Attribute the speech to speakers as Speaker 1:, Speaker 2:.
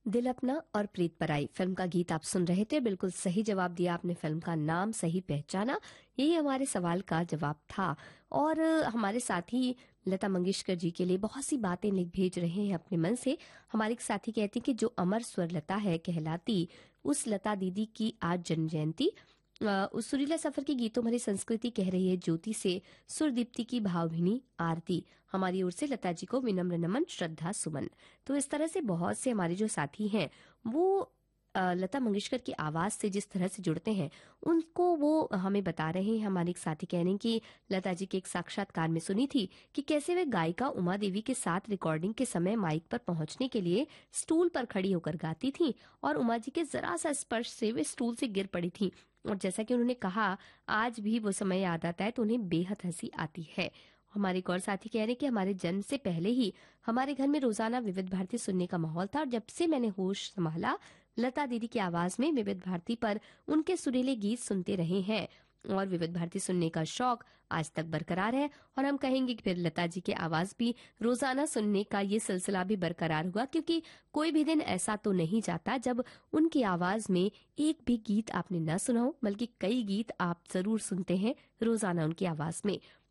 Speaker 1: दिल अपना और प्रीत पराई फिल्म का गीत आप सुन रहे थे। बिल्कुल सही जवाब दिया आपने, फिल्म का नाम सही पहचाना, यही हमारे सवाल का जवाब था। और हमारे साथी लता मंगेशकर जी के लिए बहुत सी बातें लिख भेज रहे हैं अपने मन से। हमारे एक साथी कहते हैं कि जो अमर स्वर लता है कहलाती, उस लता दीदी की आज जन्म जयंती। उस सुरीला सफर के गीतों भरी संस्कृति कह रही है ज्योति से सुर दीप्ति की भावभीनी आरती। हमारी ओर से लता जी को विनम्र नमन, श्रद्धा सुमन। तो इस तरह से बहुत से हमारे जो साथी हैं वो लता मंगेशकर की आवाज से जिस तरह से जुड़ते हैं उनको वो हमें बता रहे हैं। हमारे एक साथी कह रहे हैं कि लता जी के एक साक्षात्कार में सुनी थी कि कैसे वे गायिका उमा देवी के साथ रिकॉर्डिंग के समय माइक पर पहुंचने के लिए स्टूल पर खड़ी होकर गाती थी और उमा जी के जरा सा स्पर्श से वे स्टूल से गिर पड़ी थी। और जैसा कि उन्होंने कहा, आज भी वो समय याद आता है तो उन्हें बेहद हंसी आती है। हमारे एक और साथी कह रहे हैं कि हमारे जन्म से पहले ही हमारे घर में रोजाना विविध भारती सुनने का माहौल था और जब से मैंने होश संभाला लता दीदी की आवाज में विविध भारती पर उनके सुरीले गीत सुनते रहे हैं और विविध भारती सुनने का शौक आज तक बरकरार है। और हम कहेंगे कि फिर लता जी की आवाज भी रोजाना सुनने का ये सिलसिला भी बरकरार हुआ, क्योंकि कोई भी दिन ऐसा तो नहीं जाता जब उनकी आवाज में एक भी गीत आपने न सुना हो, बल्कि कई गीत आप जरूर सुनते हैं रोजाना उनकी आवाज में।